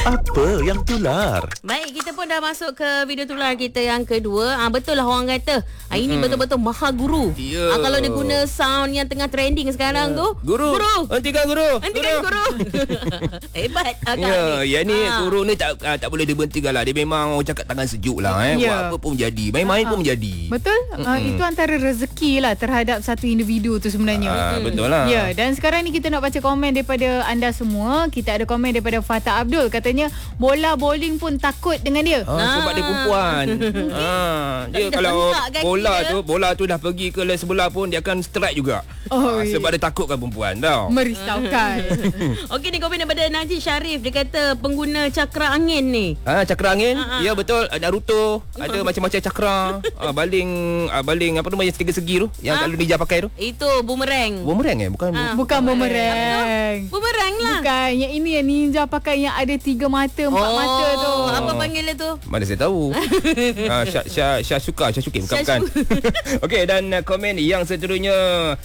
Apa yang tular? Baik, kita pun dah masuk ke video tular kita yang kedua. Betul lah orang kata ini betul-betul maha guru. Ya. Kalau dia guna sound yang tengah trending sekarang tu, Guru. Hentikan guru. Hebat. Yang ni guru ni tak boleh diberhentikan lah. Dia memang orang cakap tangan sejuk lah. Buat apa pun jadi. Main-main pun menjadi. Betul. Itu antara rezeki lah terhadap satu individu tu sebenarnya. Betul lah. Ya, dan sekarang ni kita nak baca komen daripada anda semua. Kita ada komen daripada Fatah Abdul. Katanya bola bowling pun takut dengan dia. Sebab dia perempuan. Dia kalau bola tu dah pergi ke line sebelah pun dia akan strike juga. Sebab dia takutkan perempuan tau. Merisaukan. Okey, ni komen daripada Najib Sharif. Dia kata pengguna cakra angin ni. Cakra angin? Ya betul. Naruto ada macam-macam cakra. Baling apa tu yang segi tu yang kalau ninja pakai tu. Itu boomerang. Boomerang Bukan bumerang. Boomerang lah. Bukan. Yang ini yang ninja pakai yang ada 3 mata, 4 mata tu. Apa panggil dia tu? Mana saya tahu. Syasuki bukan. Okey, dan komen yang seterusnya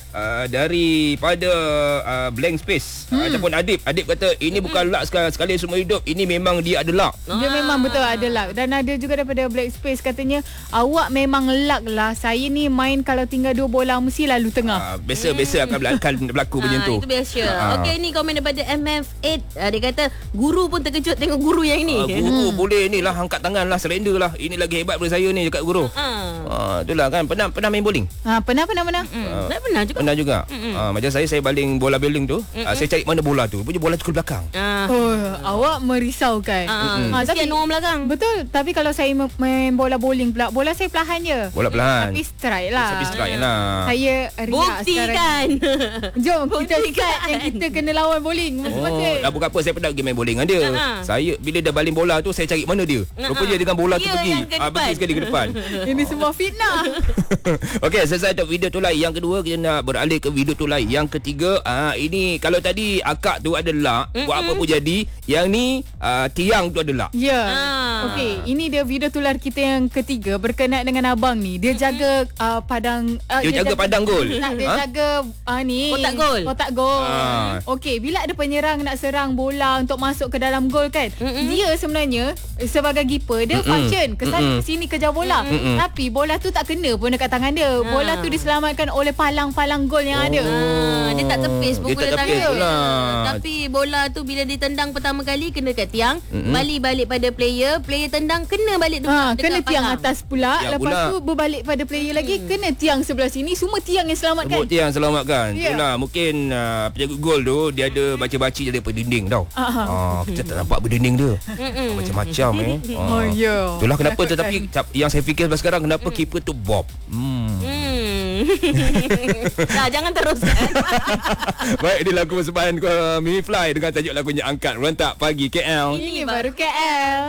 daripada Blank Space ataupun Adib kata ini bukan luck sekali semua hidup, ini memang dia ada luck. Dia memang betul ada luck. Dan ada juga daripada Black Space katanya awak memang luck lah. Saya ni main kalau tinggal 2 bola mesti lalu tengah. Biasa akan berlaku macam tu. Itu biasa. Okey, ni komen daripada MF8. Dia kata guru pun terkejut tengok guru yang ni. Guru boleh ni lah, angkat tangan lah, surrender lah. Ini lagi hebat daripada saya ni dekat guru. Itulah kan. Pernah main bowling? Pernah. Pernah juga. Macam saya baling bola bowling tu. Saya cari mana bola tu. Punya bola tu ke belakang. Awak merisaukan. Tapi orang belakang. Betul. Tapi kalau saya main bola bowling pula, bola saya perlahan je. Bola perlahan. Tapi strike lah. Saya riak buktikan. Jom kita start yang kita kena lawan bowling masing-masing. Tak bukan apa, saya pernah pergi main bowling dengan dia. Saya bila dah baling bola tu, saya cari mana dia. Rupanya dengan bola tu pergi sekali ke depan. Ini semua fitnah. Okey, selesai untuk video tulai yang kedua, kita nak beralih ke video tulai yang ketiga. Ini kalau tadi akak tu ada luck, buat apa pun jadi. Yang ni tiang tu ada luck. Ya. Okey, ini dia video tular kita yang ketiga berkenaan dengan abang ni. Dia jaga padang dia jaga padang gol. Dia jaga ni kotak gol. Okey, bila ada penyerang nak serang bola untuk masuk ke dalam gol kan, dia sebenarnya sebagai keeper dia function ke sini kejar bola. Tapi bola tu tak kena pun dekat tangan dia. Bola tu diselamatkan oleh palang-palang gol yang ada. Dia tak tepis pun guna tangan. Tapi bola tu bila ditendang pertama kali kena dekat tiang, balik pada player tendang kena balik dekat kena tiang palang atas pula. Lepas tu berbalik pada player lagi, kena tiang sebelah sini, semua tiang yang selamatkan. Semua tiang selamatkan. Itulah mungkin penjaga gol tu dia ada baca-baca daripada dinding tau. Kita tak nampak berdinding dia. Macam-macam Itulah kenapa tetapi yang saya fikir sekarang kenapa keeper tu Bob. Jangan teruskan. Baik, ini lagu persembahan Mimi Fly dengan tajuk lagunya Angkat Rentak Pagi KL. Ini baru KL.